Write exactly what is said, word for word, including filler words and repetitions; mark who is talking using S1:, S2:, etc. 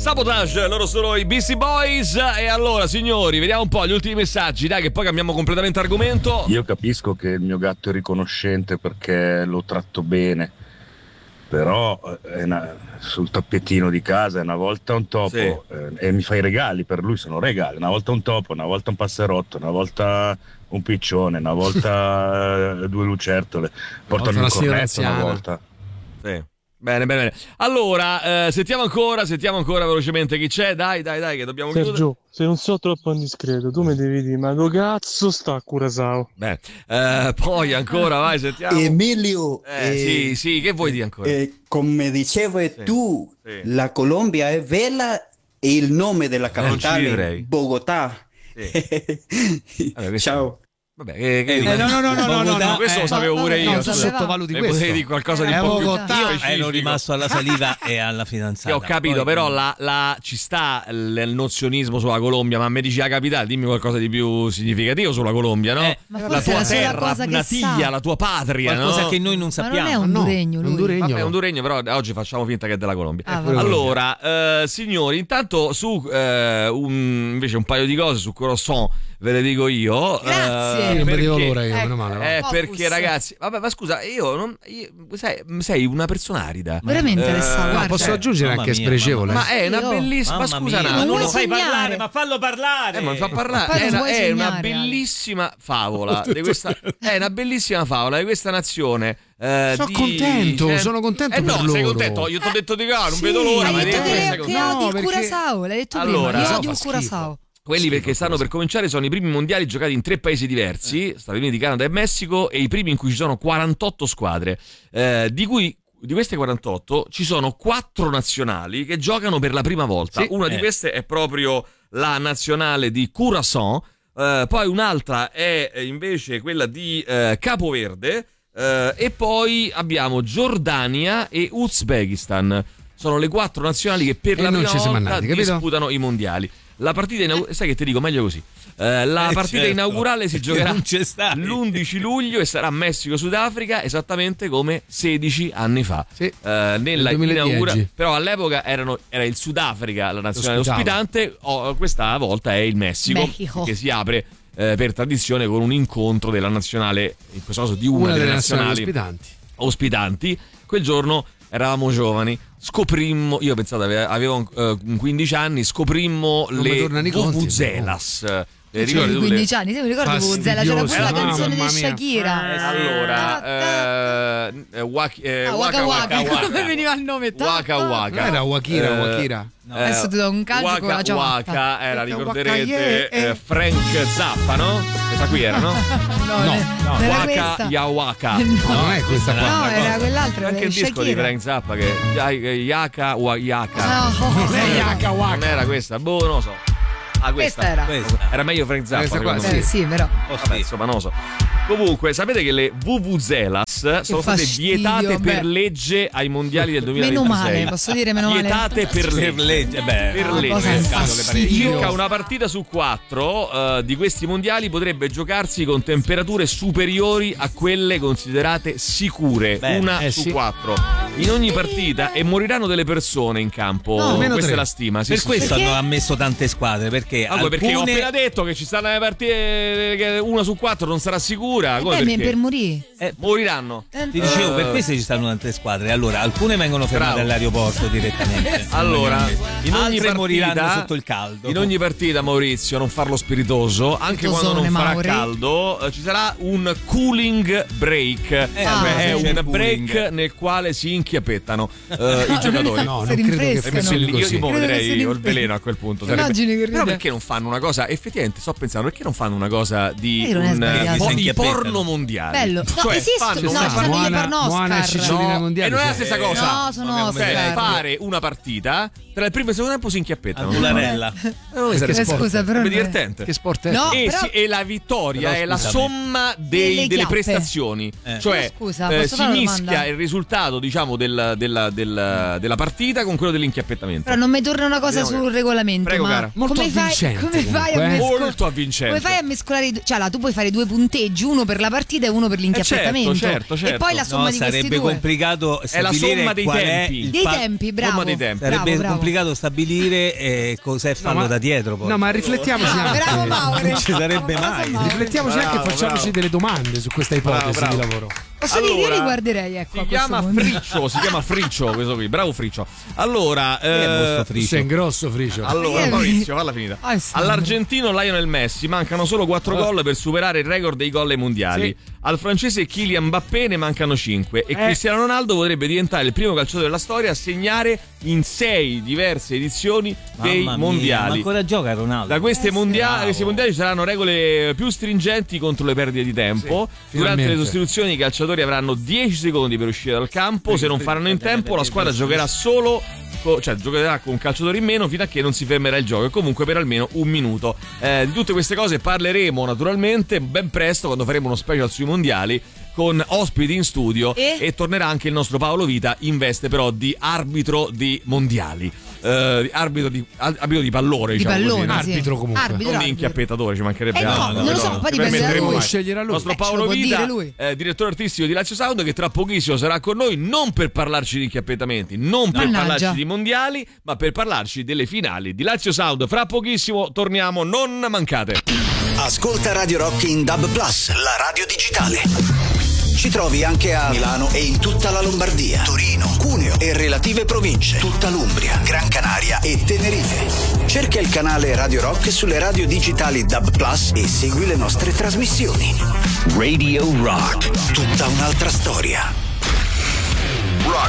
S1: Sabotage, loro sono i Beastie Boys. E allora, signori, vediamo un po' gli ultimi messaggi, dai, che poi cambiamo completamente argomento.
S2: Io capisco che il mio gatto è riconoscente perché lo tratto bene, però è una, sul tappetino di casa una volta un topo, sì. eh, e mi fa i regali, per lui sono regali, una volta un topo, una volta un passerotto, una volta un piccione, una volta due lucertole, portano il cornetto una volta.
S1: Sì. Bene, bene, bene. Allora, eh, sentiamo ancora, sentiamo ancora velocemente chi c'è. Dai, dai, dai, che dobbiamo
S3: Sergio,
S1: chiudere.
S3: se non so troppo indiscreto, tu mi devi dire, ma dove cazzo sta Curaçao?
S1: Beh, eh, poi ancora, vai, sentiamo.
S4: Emilio,
S1: eh,
S4: eh,
S1: sì, sì, che vuoi dire ancora?
S4: Eh, come dicevo
S1: sì,
S4: tu,
S1: sì.
S4: la Colombia è bella e il nome della capitale, Bogotà.
S1: Sì. Allora,
S4: ciao.
S1: Vabbè, che, che
S5: eh, no, no, no, no, no, no,
S1: questo
S5: eh,
S1: lo sapevo pure io.
S5: No, tu sottovaluti questo.
S1: Potevi dire qualcosa di
S5: eh,
S1: un po' più
S5: specifico. Ero rimasto alla saliva e alla fidanzata.
S1: Che ho capito, poi, però la, la, ci sta il nozionismo sulla Colombia, ma mi dici la capitale, dimmi qualcosa di più significativo sulla Colombia, no?
S6: Eh,
S1: la tua terra natiglia, la tua patria,
S5: qualcosa
S1: no?
S5: che noi non sappiamo.
S6: Ma non è un duregno, lui.
S1: Un duregno. Vabbè, un duregno, però oggi facciamo finta che è della Colombia.
S6: Ah,
S1: allora, eh, signori, intanto su eh, un, invece un paio di cose su Curaçao ve le dico io.
S6: Grazie.
S1: Eh,
S7: non
S1: perché,
S7: vedevo l'ora io,
S1: eh,
S7: meno male.
S1: Eh, perché ragazzi, vabbè, ma scusa, io non io, sei, sei una persona arida.
S6: Veramente, Alessandro.
S7: Eh, posso aggiungere
S5: mamma
S7: anche
S5: mia,
S7: spregevole.
S1: Ma è una bellissima, ma scusa,
S5: mia,
S1: no,
S5: non
S1: non
S5: lo
S1: lo
S5: fai
S6: segnare.
S5: parlare, ma fallo parlare.
S1: Eh, ma mi fa parlare.
S6: Ma
S1: È, una, è una
S6: segnare,
S1: bellissima favola di questa, è una bellissima favola di questa nazione. Eh,
S7: sono
S1: di,
S7: contento,
S1: eh,
S7: sono contento
S1: eh
S7: per
S1: no,
S7: loro.
S1: sei contento? Io ti ho detto di caro, non
S7: sì,
S1: vedo l'ora.
S6: Hai
S1: Ma
S6: detto
S1: devi
S6: che,
S1: essere
S6: che
S1: contento.
S6: odi
S7: No,
S6: il
S7: perché-
S6: Curaçao, l'hai detto
S1: Allora,
S6: prima. Io
S7: so,
S6: odio il
S7: fa
S6: Curaçao.
S1: Quelli perché stanno per cominciare sono i primi mondiali giocati in tre paesi diversi, Stati Uniti, Canada e Messico, e i primi in cui ci sono quarantotto squadre, eh, di cui di queste quarantotto ci sono quattro nazionali che giocano per la prima volta.
S7: Sì,
S1: Una
S5: eh.
S1: di queste è proprio la nazionale di Curaçao, eh, poi un'altra è invece quella di eh, Capoverde, eh, e poi abbiamo Giordania e Uzbekistan. Sono le quattro nazionali che per
S7: E
S1: la
S7: non
S1: prima
S7: ci siamo
S1: volta
S7: andati, capito?
S1: disputano i mondiali. La partita inaugurale, sai che ti dico, meglio così. Eh, la
S5: Eh,
S1: partita
S5: certo,
S1: inaugurale si
S5: perché
S1: giocherà
S5: non c'è stai.
S1: l'undici luglio e sarà Messico-Sudafrica, esattamente come sedici anni fa.
S7: Sì,
S1: Eh, nella
S7: nel duemiladieci.
S1: inaugura- però all'epoca erano, era il Sudafrica la nazionale
S7: Ospitava.
S1: ospitante, oh, questa volta è il Messico,
S6: Mexico.
S1: che si apre eh, per tradizione con un incontro della nazionale, in questo caso di una,
S7: una
S1: delle,
S7: delle nazionali
S1: nazionali
S7: ospitanti.
S1: ospitanti. Quel giorno eravamo giovani, scoprimmo, io pensate ave- avevo eh, quindici anni, scoprimmo
S7: Come
S1: le
S7: tornano i conti,
S1: vuvuzelas. Eh,
S6: Cioè,
S1: ricordi tu le-
S6: quindici anni, se mi ricordo Vuvuzela, c'era pure la
S7: Fastidioso,
S6: canzone di
S7: mamma mia.
S6: Shakira.
S1: Allora, eh, eh, waki- eh,
S6: Ah,
S1: Waka
S6: Waka
S1: Waka
S6: Waka, come veniva il nome?
S1: Waka Waka.
S7: Non era Wakira,
S1: Eh,
S7: Wakira.
S1: eh,
S6: Adesso ti do un calcio
S1: Waka
S6: con la giacca.
S1: Waka era,
S7: Waka
S1: ricorderete,
S7: Waka,
S1: eh, Frank Zappa, no? Questa qui era, no?
S6: No,
S7: No,
S6: ne-
S7: no.
S6: non era
S1: Waka
S6: questa.
S1: Yawaka.
S7: No, non è questa qua.
S6: No, era quell'altra,
S1: Anche il disco di
S6: Shakira.
S1: Frank Zappa che Yaka wa Yaka.
S6: No,
S7: Non è Yaka
S1: Non
S7: Waka.
S1: era questa, boh, non lo so. Ah, questa,
S6: questa era.
S5: Questa.
S1: Era meglio Frank Zappa,
S7: Questa qua,
S1: secondo me.
S6: Eh, sì, però.
S5: Oh,
S1: Vabbè,
S5: sì.
S1: insomma, non lo so. Comunque, sapete che le vuvuzelas sono state
S6: fastidio,
S1: vietate
S6: beh.
S1: per legge ai mondiali del
S6: Meno
S1: duemilaventisei.
S6: male, posso dire meno male?
S1: Vietate per legge.
S5: Per legge, beh,
S1: Per
S6: una
S1: legge.
S6: cosa
S1: Cavolo, le
S6: fastidio.
S1: Circa una partita su quattro eh, di questi mondiali potrebbe giocarsi con temperature superiori a quelle considerate sicure.
S5: Bene,
S1: una
S7: eh
S1: su
S7: sì.
S1: quattro in ogni partita, e moriranno delle persone in campo.
S6: No.
S7: Almeno
S1: Questa
S7: tre.
S1: è la stima. Sì,
S5: per
S1: sì,
S5: questo
S1: sì.
S5: hanno ammesso tante squadre, perché
S1: Ah, poi perché ho
S5: alcune
S1: appena detto che ci stanno le partite che una su quattro non sarà sicura. Come
S6: Eh,
S1: perché?
S6: per morire.
S5: eh,
S1: Moriranno.
S5: ti dicevo,
S1: Eh,
S5: per questo ci stanno tante squadre. Allora, alcune vengono fermate
S1: Bravo.
S5: all'aeroporto direttamente.
S1: Allora, in ogni
S5: altre moriranno
S1: partita,
S5: sotto il caldo.
S1: in ogni partita, Maurizio, non farlo spiritoso, anche quando non
S6: Spiritosone,
S1: farà
S6: Mauri.
S1: caldo, eh, ci sarà un cooling break.
S5: Eh,
S1: Cioè,
S6: ah,
S1: è
S5: sì, c'è
S1: un
S5: il
S1: break
S5: cooling.
S1: nel quale si inchiappettano eh, i giocatori.
S7: No,
S6: Si
S7: non credo che
S6: rinfrescano.
S7: funzioni
S1: Io
S7: così.
S1: tipo
S6: Credo che
S1: vedrei
S6: si
S1: il
S6: rinfresca.
S1: veleno a quel punto.
S6: Immagini che
S1: Però
S6: ride.
S1: perché non fanno una cosa? Effettivamente sto pensando, perché non fanno una cosa di
S6: Eh, non è
S1: un
S6: sbagliato.
S1: po'
S5: Si
S1: di
S5: inchiappettano.
S1: porno mondiale?
S6: Bello. No,
S1: Cioè,
S6: esistono.
S1: fanno
S6: No,
S1: una-
S6: ci fanno degli
S7: Buona-
S6: porno
S7: buona
S6: Oscar.
S7: cicciolina
S1: No,
S7: mondiale,
S1: e non è la
S7: cioè.
S1: stessa cosa.
S6: No, sono
S5: Vabbè,
S6: Oscar.
S1: Cioè, fare una partita, tra il primo e il secondo tempo si inchiappettano.
S5: Angularella.
S1: Eh,
S7: Che
S6: Eh,
S7: sport
S6: scusa,
S7: è?
S6: però.
S1: È
S6: non è-
S1: divertente.
S7: Che sport è?
S6: No.
S1: E,
S6: però-
S1: si- e la vittoria
S5: Però
S1: è la
S5: scusami.
S1: somma dei-
S6: Delle
S1: delle
S6: chiappe.
S1: prestazioni.
S5: Eh.
S1: Cioè,
S6: Scusa,
S1: eh,
S6: posso
S1: si
S6: fare una
S1: mischia
S6: domanda?
S1: il risultato, diciamo, diciamo del, della, del, della partita con quello dell'inchiappettamento.
S6: Però non mi torna una cosa
S1: Vediamo
S6: sul
S1: che...
S6: regolamento.
S1: Prego,
S6: ma
S1: cara.
S7: Molto
S6: come fai,
S7: avvincente,
S6: come fai a
S7: comunque, eh?
S6: mescolare?
S1: Molto avvincente.
S6: Come fai a mescolare i due? Cioè, là, tu puoi fare due punteggi, uno per la partita e uno per l'inchiappettamento.
S1: Eh certo, certo, certo.
S6: E poi la somma
S5: No,
S6: di questi
S5: sarebbe
S6: due.
S5: complicato
S1: È la
S5: stabilire
S1: somma dei
S5: qual è
S1: tempi.
S5: il
S6: Dei
S5: fa-
S6: tempi, bravo.
S1: Somma dei tempi.
S5: Sarebbe
S6: Bravo, bravo.
S5: complicato stabilire eh, cos'è fallo
S7: ma-
S5: da dietro poi.
S7: No, ma riflettiamoci
S6: Ah,
S7: anche.
S6: bravo Mauro.
S5: Non ci sarebbe mai.
S7: Riflettiamoci
S1: Bravo,
S7: anche e facciamoci
S1: bravo.
S7: delle domande su questa ipotesi
S1: Bravo, bravo.
S7: di lavoro.
S6: Posso dire, io
S1: Allora,
S6: li guarderei, ecco. a
S1: Si
S6: questo
S1: chiama
S6: punto.
S1: Friccio, si chiama Friccio questo qui, bravo Friccio. Allora,
S5: Chi è il vostro
S1: eh,
S5: Friccio?
S7: Sei un grosso fricio.
S1: allora
S6: Io-
S1: Maurizio, falla finita.
S6: Ah, sì.
S1: All'argentino Lionel Messi mancano solo quattro gol per superare il record dei gol ai mondiali.
S7: Sì.
S1: Al francese Kylian Mbappé ne mancano cinque e
S7: Eh.
S1: Cristiano Ronaldo potrebbe diventare il primo calciatore della storia a segnare in sei diverse edizioni dei
S5: Mamma mia,
S1: mondiali.
S5: ma ancora gioca Ronaldo?
S1: Da queste
S6: Eh, sì,
S1: mondiali,
S5: bravo.
S1: questi mondiali ci saranno regole più stringenti contro le perdite di tempo.
S7: Sì,
S1: Durante le
S7: finalmente.
S1: sostituzioni i calciatori avranno dieci secondi per uscire dal campo. Se non faranno in tempo, la squadra giocherà solo, co- cioè giocherà con un calciatore in meno fino a che non si fermerà il gioco, e comunque per almeno un minuto. Eh, di tutte queste cose parleremo naturalmente ben presto quando faremo uno special sui mondiali con ospiti in studio
S6: E?
S1: e tornerà anche il nostro Paolo Vita in veste però di arbitro di mondiali. Eh, arbitro di arbitro di pallone,
S6: Di
S1: diciamo
S6: pallone,
S1: così,
S6: sì.
S7: Arbitro comunque.
S6: Arbitro,
S1: non di
S6: arbitro.
S1: inchiappettatore, ci mancherebbe
S6: Eh no,
S1: altro.
S6: non lo so,
S1: però
S6: poi
S1: ci
S6: dipende da
S1: permetteremo
S6: lui.
S1: mai.
S7: Sceglierà lui.
S1: Il nostro
S6: Eh, ce lo
S1: Paolo
S6: può
S1: Vita,
S6: dire lui.
S1: eh, direttore artistico di Lazio Sound, che tra pochissimo sarà con noi non per parlarci di inchiappettamenti, non per
S6: Mannaggia.
S1: parlarci di mondiali, ma per parlarci delle finali di Lazio Sound. Fra pochissimo torniamo, non mancate.
S8: Ascolta Radio Rock in D A B Plus, la radio digitale. Ci trovi anche a Milano e in tutta la Lombardia, Torino, Cuneo e relative province, tutta l'Umbria, Gran Canaria e Tenerife. Cerca il canale Radio Rock sulle radio digitali D A B Plus e segui le nostre trasmissioni. Radio Rock, tutta un'altra storia.